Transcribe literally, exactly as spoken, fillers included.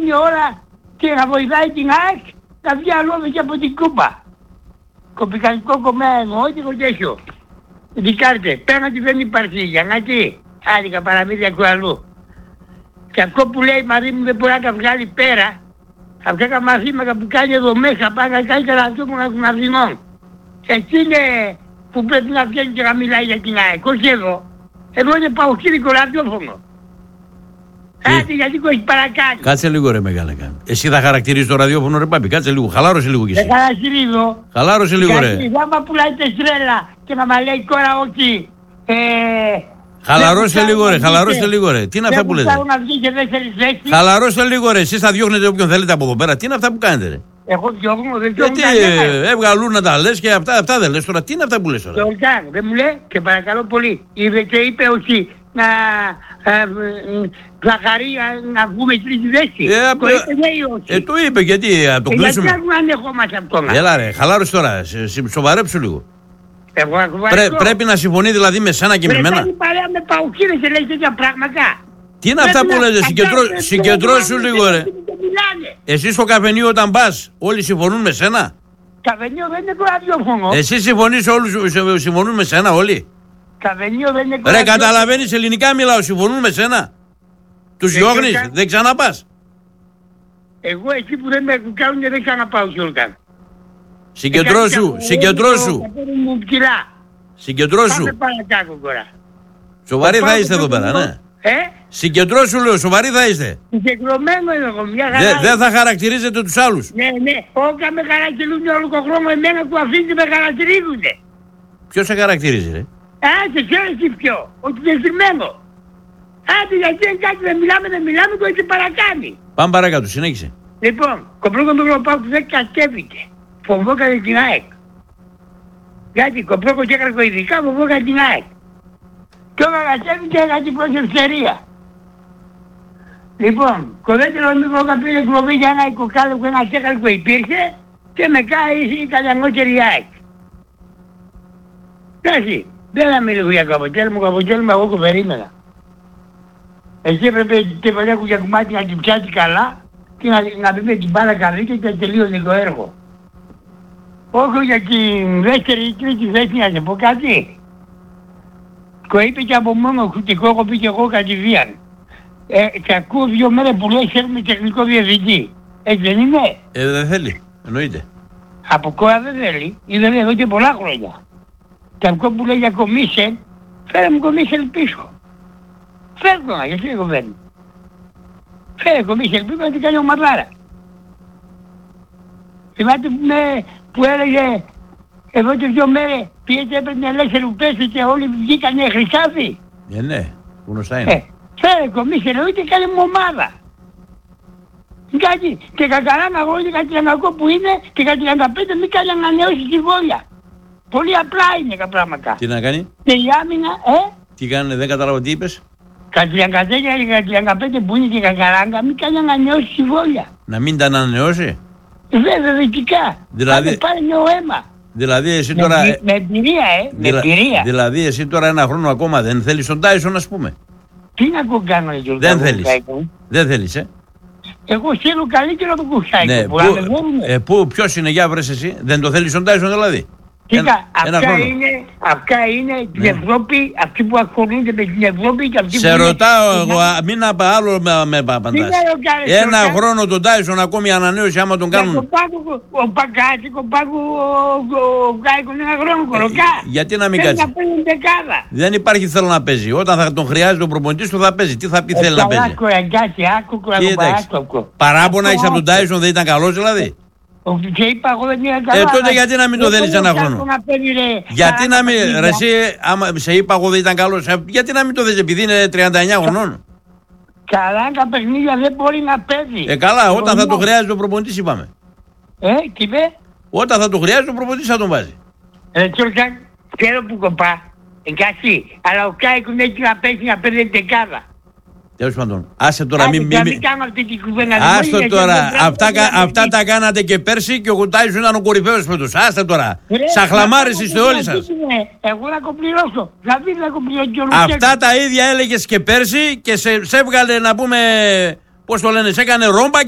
κάνει όλα και να βοηθάει την ΑΕΚ να βγει αλόβη και από την κούπα. Κοπικανικό κομμάτι εννοώ και το τέτοιο. Δικάρτε, πέναντι δεν υπάρχει, για να τι, άδικα παραμύθια του αλλού. Και αυτό που λέει μαζί μου δεν μπορεί να τα βγάλει πέρα, αυτά τα μαθήματα που κάνει εδώ μέσα, πάνε να κάνει καταστούμενα των Αθηνών. Εκεί είναι που πρέπει να βγαίνει και να μιλάει για την ΑΕΚ, όχι εδώ. Εδώ είναι παοκίδικο ραδιόφωνο. Άντε γιατί το έχει παρακάνει. Κάτσε λίγο ρε μεγάλε κάνει. Εσύ θα χαρακτηρίζεις το ραδιόφωνο ρε Πάπη, κάτσε λίγο, χαλάρωσε λίγο κι εσύ. Δεν χαρακτηρίζω. Χαλάρωσε λίγο ρε. Γιατί άμα πουλάτε στρέλα και να μα λέει τώρα ότι... Ε, χαλαρώστε λίγο ρε, χαλαρώστε λίγο ρε. Τι είναι αυτά που λέτε. Χαλαρώστε λίγο ρε, εσείς θα διώχνετε όποιον θέλετε από εδώ πέρα. Τι είναι αυτά που κάνετε ρε. Εγώ διώχνω, δεν διώχνω κανένα. Έβγαλούν να τα λες και αυτά, αυτά δεν λες τώρα. Τι είναι αυτά που λες τώρα. Δεν μου λέει και παρακαλώ πολύ. Είδε και είπε ότι να... θα χαρεί να βγούμε τρίτη θέση. Ε, το είπε ναι ή όχι. Ε, το είπε γιατί, να το κλείσουμε. Γιατί να ανεχόμαστε ακόμα. Έλα ρε, χαλάρωσε τώρα, σοβαρέψου λίγο. Εγώ Πρέ, πρέπει να συμφωνεί δηλαδή με σένα και με μένα. Πρέπει παρέα με παουκίδες και λέει τέτοια πράγματα. Τι είναι αυτά που λέτε, συγκεντρώσου λίγο ρε. Εσύ στο καφενείο όταν πας, όλοι συμφωνούν με σένα. Καφενείο δεν είναι το ραδιόφωνο. Εσύ συμφωνείς όλους, συμφωνούν με σένα όλοι. Καφενείο δεν είναι το ραδιόφωνο. Ρε καταλαβαίνεις, ελληνικά μιλάω, συμφωνούν με σένα. Τους διώχνεις, κα... δεν ξαναπάς. Εγώ εκεί που δεν με κάνουν δεν ξαναπάω κιόλας. Συγκεντρώσου, συγκεντρώσου. Συγκεντρώσου. Σοβαροί θα είστε εδώ πέρα, ναι. Ε? Συγκεντρώσου λέω, σοβαροί θα είστε. Συγκεντρωμένο εγώ, μια χαρά. Δεν θα χαρακτηρίζετε τους άλλους. Ναι, ναι, όταν με χαρακτηρίζουν όλο τον χρόνο, εμένα που αφήνει με χαρακτηρίζουνε. Ποιος σε χαρακτηρίζει ρε. Α, σε ξέρεις τι ποιο, ότι δεν σημαίνω. Άντε γιατί είναι κάτι δεν μιλάμε, δεν μιλάμε, το έτσι παρακάνει. Πάμε παρακάτω, συνέχισε. Λοιπόν, κοπρόκο το Ευρωπαϊκό δεν κατέβηκε. Φοβόκανε την ΑΕΚ. Γιατί κοπρόκο και έκρακο ειδικά φοβόκανε την ΑΕΚ. Τώρα κατέβηκε γιατί προς ευκαιρία. Λοιπόν, κοδέτερο μικρόκα πήρε κλωβή για ένα εικοκάλο που ένα τσέκαλκο υπήρχε και με κάει η κατανότερη ΑΕΚ. Εντάξει, δεν θα μιλήσω για καποτέλμο, καποτέλμο εγώ το περίμενα. Εσύ έπρεπε την παλιά κουκιακουμάτι να την πιάσει καλά και να, να πει με την μπάλα καλή και να τελείωνε το έργο. Όχι για την δεύτερη ή τρίτη θέση να σε πω κάτι. Το είπε και από μόνο χουτικό, έχω πει και εγώ κατηδίαν. Ε, και ακούω δύο μέρες που λέει θέλουμε τεχνικό διευθυντή. Έτσι δεν είναι. Ε, δεν θέλει, εννοείται. Από κόρα δεν θέλει, είδε εδώ και πολλά χρόνια. Και αυτό που λέει για κομίσεν, φέρε μου κομίσεν πίσω. Φέρε το, γιατί εγώ δεν. Φέρε κομίσεν πίσω να την κάνει ο Μαρλάρα. Θυμάται που, με, που έλεγε εδώ και δύο μέρες πιέτε έπρεπε ελεύθερου πέσει και όλοι βγήκανε χρυσάφι. Ε, ναι, γνωστά είναι. Ε, φέρε κομίσεν, ούτε καλή μου ομάδα. Κάτι, και κακαρά να γόλει κατριακό που είναι και κατριακά πέντε μην κάνει ανανεώσει συμβόλια. Πολύ απλά είναι τα πράγματα. Τι να κάνει? Και η άμυνα, ε? Τι κάνουν, δεν κατάλαβα τι είπες. Κατριακά τέσσερα και κατριακά πέντε που είναι και κακαράγκα μην κάνει ανανεώσει συμβόλια. Να μην τα ανανεώσει. Βέβαια δυτικά. Δηλαδή... Θα πάρει νέο αίμα. Δηλαδή εσύ με, τώρα... Με εμπειρία, ε. Δηλα... Με εμπειρία. Δηλαδή εσύ τώρα ένα χρόνο ακόμα δεν θέλεις τον Τάισον ας πούμε. Τι να το κάνω έτσι. Δεν θέλεις. Δεν θέλεις, ε. Εγώ θέλω καλύτερο το κουφσάκι. Ναι, που, ε, που, ποιος είναι, για βρες εσύ, δεν το θέλεις τον Τάισον δηλαδή. Κοίτα, αυτά είναι, αυτά είναι την Ευρώπη, αυτοί που ασχολούνται με την Ευρώπη και αυτοί σε που... Σε ρωτάω εγώ, μην απα, άλλο με, με απαντάς. Ένα χρόνο τον Τάισον ακόμη ανανέωση άμα τον κάνουν. Ο Πάκου, ο Πακάτσικ, ο Πάκου, ο Γκάικον ένα χρόνο κοροκά. Γιατί να μην κάτσει. Δεν υπάρχει θέλω να παίζει. Όταν θα τον χρειάζεται ο προπονητής του θα παίζει. Τι θα πει θέλει να παίζει. Παράπονα έχεις από τον Τάισον, δεν ήταν καλός δηλαδή. Και είπα εγώ δεν είναι καλά. Ε, τότε γιατί να μην το θέλεις ένα χρόνο. Γιατί να μην, ρε εσύ, άμα σε είπα εγώ δεν ήταν καλός, γιατί να μην το δεις επειδή είναι τριάντα εννιά χρονών. Καλά τα παιχνίδια δεν μπορεί να παίζει. Ε καλά, όταν θα το χρειάζεται ο προπονητής είπαμε. Ε, τι είπε. Όταν θα το χρειάζεται ο προπονητής θα τον βάζει. Ε, τώρα ξέρω που κοπά. Εντάξει, αλλά ο Κάικον έχει να παίζει να παίζει δεκάδα. Τέλος πάντων, άσε τώρα μην... Μην κάνω αυτή την κουβέντα. Άστε τώρα, αυτά τα κάνατε και πέρσι και ο Τάισον ήταν ο κορυφαίος φέτος. Άστε τώρα, σαχλαμάρες είστε όλοι σας. Εγώ να κομπληρώσω, δηλαδή να κομπληρώσω. Αυτά τα ίδια έλεγες και πέρσι και σε έβγαλε να πούμε, πώς το λένε, σε έκανε ρόμπα.